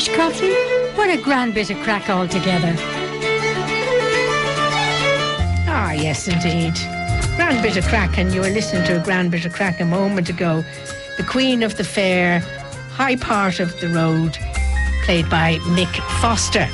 Irish coffee? What a grand bit of crack altogether. Ah, yes, indeed. Grand bit of crack, and you were listening to a grand bit of crack a moment ago. The Queen of the Fair, High Part of the Road, played by Mick Foster.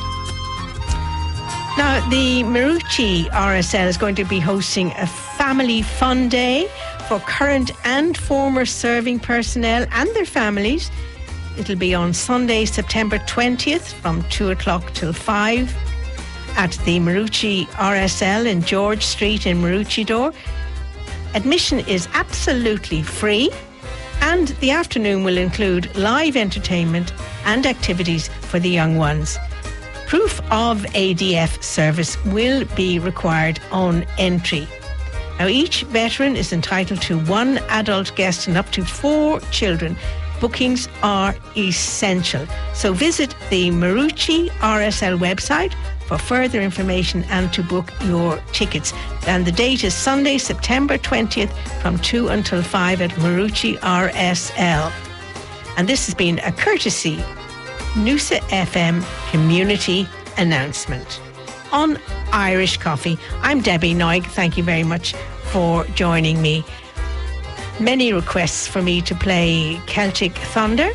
Now, the Marucci RSL is going to be hosting a family fun day for current and former serving personnel and their families. It'll be on Sunday, September 20th from 2 o'clock till 5 at the Marucci RSL in George Street in Maroochydore. Admission is absolutely free, and the afternoon will include live entertainment and activities for the young ones. Proof of ADF service will be required on entry. Now, each veteran is entitled to one adult guest and up to 4 children. Bookings are essential. So visit the Marucci RSL website for further information and to book your tickets. And the date is Sunday, September 20th from 2 until 5 at Marucci RSL. And this has been a courtesy Noosa FM community announcement on Irish Coffee. I'm Debbie Noig. Thank you very much for joining me. Many requests for me to play Celtic Thunder.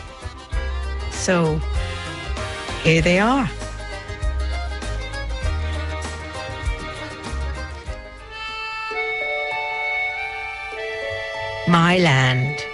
So here they are. My Land.